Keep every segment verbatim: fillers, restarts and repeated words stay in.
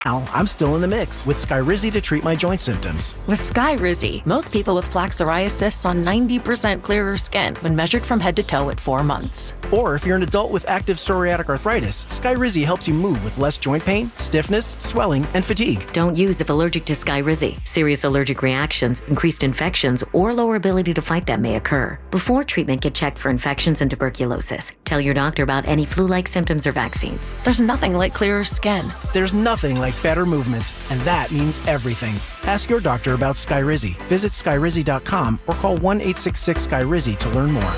Now, I'm still in the mix with Skyrizi to treat my joint symptoms. With Skyrizi, most people with plaque psoriasis saw ninety percent clearer skin when measured from head to toe at four months. Or if you're an adult with active psoriatic arthritis, Skyrizi helps you move with less joint pain, stiffness, swelling, and fatigue. Don't use if allergic to Skyrizi. Serious allergic reactions, increased infections, or lower ability to fight them may occur. Before treatment, get checked for infections and tuberculosis. Tell your doctor about any flu-like symptoms or vaccines. There's nothing like clearer skin. There's nothing like better movement, and that means everything. Ask your doctor about Skyrizi. Visit Skyrizi dot com or call one eight six six Skyrizi to learn more.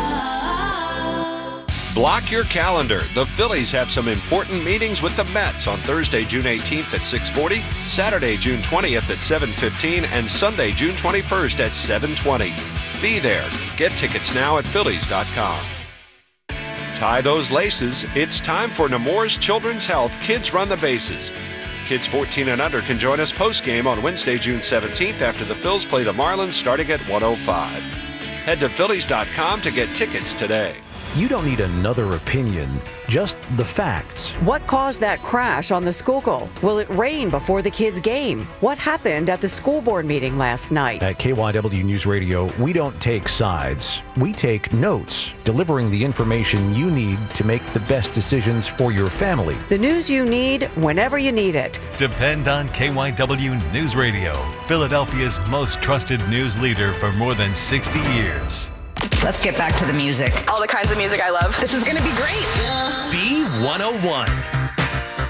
Block your calendar. The Phillies have some important meetings with the Mets on Thursday, June eighteenth at six forty, Saturday, June twentieth at seven fifteen, and Sunday, June twenty-first at seven twenty. Be there. Get tickets now at Phillies dot com. Tie those laces. It's time for Nemours Children's Health Kids Run the Bases. Kids fourteen and under can join us post-game on Wednesday, June seventeenth after the Phils play the Marlins starting at one oh five. Head to Phillies dot com to get tickets today. You don't need another opinion, just the facts. What caused that crash on the Schuylkill? Will it rain before the kids' game? What happened at the school board meeting last night? At K Y W News Radio, we don't take sides. We take notes, delivering the information you need to make the best decisions for your family. The news you need whenever you need it. Depend on K Y W News Radio, Philadelphia's most trusted news leader for more than sixty years. Let's get back to the music. All the kinds of music I love. This is going to be great. B one oh one.